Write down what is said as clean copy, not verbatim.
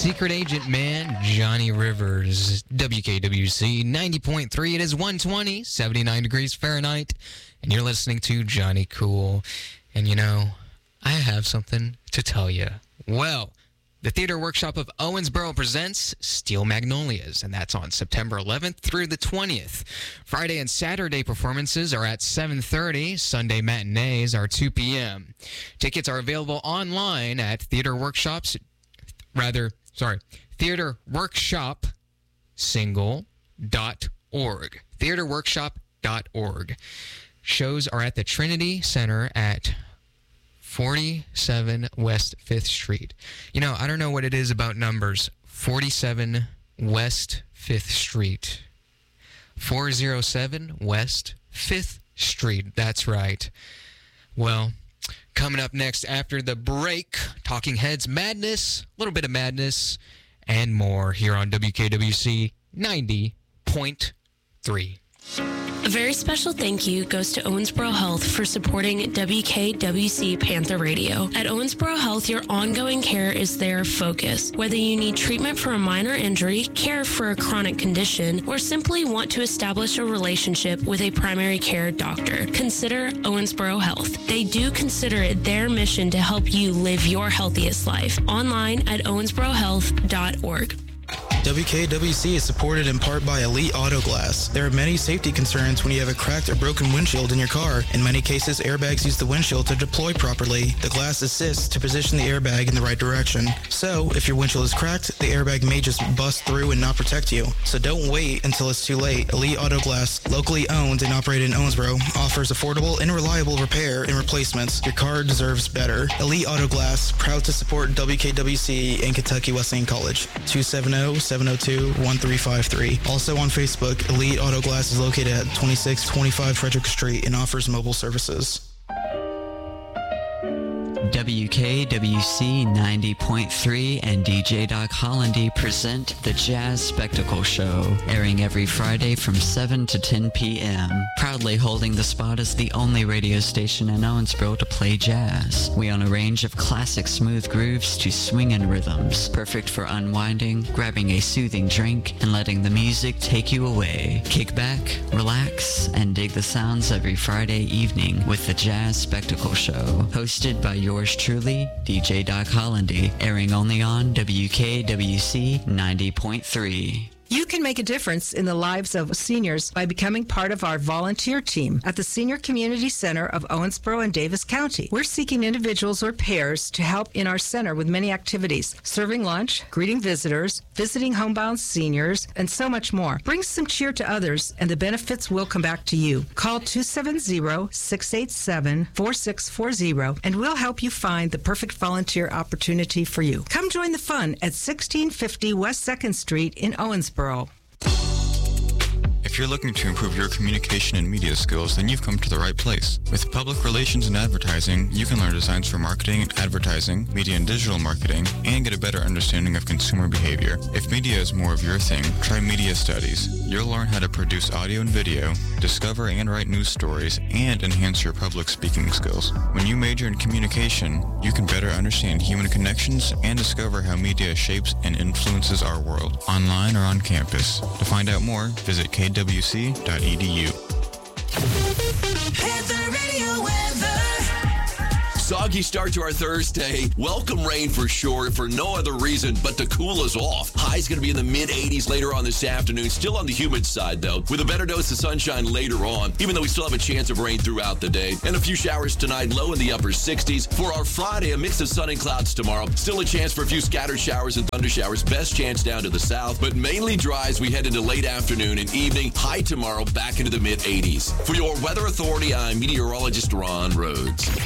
Secret Agent Man, Johnny Rivers, WKWC 90.3. It is 120, 79 degrees Fahrenheit, and you're listening to Johnny Cool. And you know, I have something to tell you. Well, the Theater Workshop of Owensboro presents Steel Magnolias, and that's on September 11th through the 20th. Friday and Saturday performances are at 7:30. Sunday matinees are 2 p.m. Tickets are available online at theaterworkshopsingle.org. theaterworkshop.org. Shows are at the Trinity Center at 47 West 5th Street. You know, I don't know what it is about numbers. 47 West 5th Street. 407 West 5th Street. That's right. Well, coming up next after the break, Talking Heads Madness, a little bit of madness, and more here on WKWC 90.3. A very special thank you goes to Owensboro Health for supporting WKWC Panther Radio. At Owensboro Health, your ongoing care is their focus. Whether you need treatment for a minor injury, care for a chronic condition, or simply want to establish a relationship with a primary care doctor, consider Owensboro Health. They do consider it their mission to help you live your healthiest life. Online at owensborohealth.org. WKWC is supported in part by Elite Auto Glass. There are many safety concerns when you have a cracked or broken windshield in your car. In many cases, airbags use the windshield to deploy properly. The glass assists to position the airbag in the right direction. So, if your windshield is cracked, the airbag may just bust through and not protect you. So don't wait until it's too late. Elite Auto Glass, locally owned and operated in Owensboro, offers affordable and reliable repair and replacements. Your car deserves better. Elite Auto Glass, proud to support WKWC and Kentucky Wesleyan College. 270-702-1353. Also on Facebook, Elite Auto Glass is located at 2625 Frederick Street and offers mobile services. WKWC 90.3 and DJ Doc Hollandy present the Jazz Spectacle Show, airing every Friday from 7 to 10 p.m. Proudly holding the spot as the only radio station in Owensboro to play jazz. We own a range of classic smooth grooves to swingin' rhythms, perfect for unwinding, grabbing a soothing drink, and letting the music take you away. Kick back, relax, and dig the sounds every Friday evening with the Jazz Spectacle Show, hosted by yours truly, DJ Doc Hollandy, airing only on WKWC 90.3. You can make a difference in the lives of seniors by becoming part of our volunteer team at the Senior Community Center of Owensboro and Davis County. We're seeking individuals or pairs to help in our center with many activities, serving lunch, greeting visitors, visiting homebound seniors, and so much more. Bring some cheer to others, and the benefits will come back to you. Call 270-687-4640, and we'll help you find the perfect volunteer opportunity for you. Come join the fun at 1650 West 2nd Street in Owensboro. If you're looking to improve your communication and media skills, then you've come to the right place. With public relations and advertising, you can learn designs for marketing, advertising, media and digital marketing, and get a better understanding of consumer behavior. If media is more of your thing, try media studies. You'll learn how to produce audio and video, discover and write news stories, and enhance your public speaking skills. When you major in communication, you can better understand human connections and discover how media shapes and influences our world, online or on campus. To find out more, visit kwc.edu. Panther Radio weather. Soggy start to our Thursday. Welcome rain for sure, for no other reason but to cool us off. High's going to be in the mid-80s later on this afternoon. Still on the humid side, though, with a better dose of sunshine later on, even though we still have a chance of rain throughout the day. And a few showers tonight, low in the upper 60s. For our Friday, a mix of sun and clouds tomorrow. Still a chance for a few scattered showers and thunder showers. Best chance down to the south, but mainly dry as we head into late afternoon and evening. High tomorrow, back into the mid-80s. For your Weather Authority, I'm meteorologist Ron Rhodes.